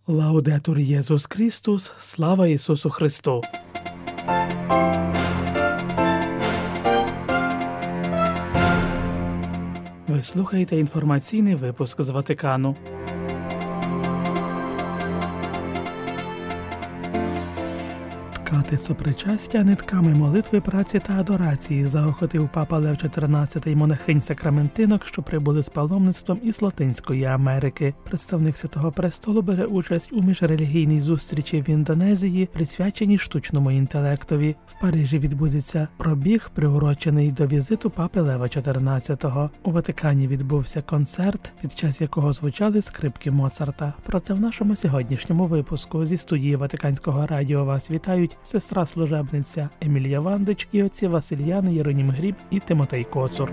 Лаудетур Єсус Христос, слава Ісусу Христу! Ви слухаєте інформаційний випуск з Ватикану. Ткати сопричастя нитками молитви, праці та адорації заохотив папа Лев XIV монахинь-сакраментинок, що прибули з паломництвом із Латинської Америки. Представник Святого Престолу бере участь у міжрелігійній зустрічі в Індонезії, присвяченій штучному інтелектові. В Парижі відбудеться пробіг, приурочений до візиту папи Лева XIV. У Ватикані відбувся концерт, під час якого звучали скрипки Моцарта. Про це в нашому сьогоднішньому випуску. Зі студії Ватиканського радіо вас вітають сестра-служебниця Емілія Вандич і отці Васильяни, Єронім Гріб і Тимотей Коцур.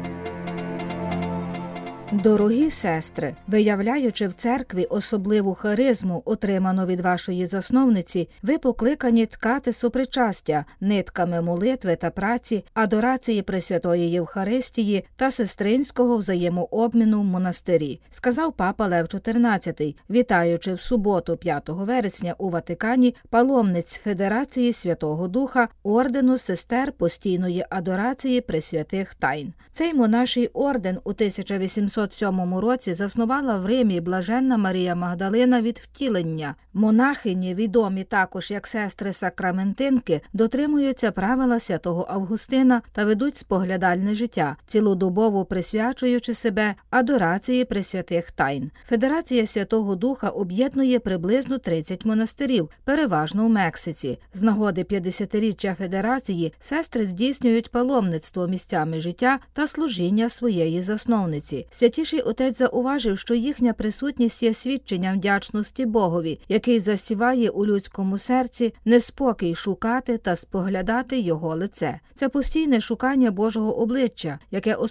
Дорогі сестри, виявляючи в церкві особливу харизму, отриману від вашої засновниці, ви покликані ткати сопричастя нитками молитви та праці, адорації Пресвятої Євхаристії та сестринського взаємообміну в монастирі, сказав папа Лев XIV, вітаючи в суботу 5 вересня у Ватикані паломниць Федерації Святого Духа ордену сестер постійної адорації Пресвятих Тайн. Цей монаший орден у 1807 році заснувала в Римі блаженна Марія Магдалина від втілення. Монахині, відомі також як сестри-сакраментинки, дотримуються правила святого Августина та ведуть споглядальне життя, цілодобово присвячуючи себе адорації Пресвятих Тайн. Федерація Святого Духа об'єднує приблизно 30 монастирів, переважно в Мексиці. З нагоди 50-річчя Федерації сестри здійснюють паломництво місцями життя та служіння своєї засновниці. Святіший Отець зауважив, що їхня присутність є свідченням вдячності Богові, який засіває у людському серці неспокій шукати та споглядати Його лице. Це постійне шукання Божого обличчя, яке